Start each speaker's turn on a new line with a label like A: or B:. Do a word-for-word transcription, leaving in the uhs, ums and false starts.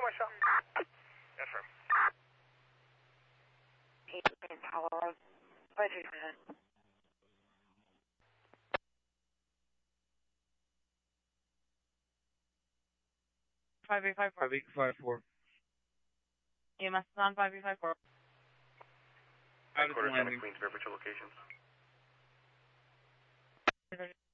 A: Michelle. Yes, sir.
B: eight Tower, five three seven.
C: five eight five four. five eight five four. E M S on five eight five four.
A: Headquarters, Santa Queens, verbiage locations.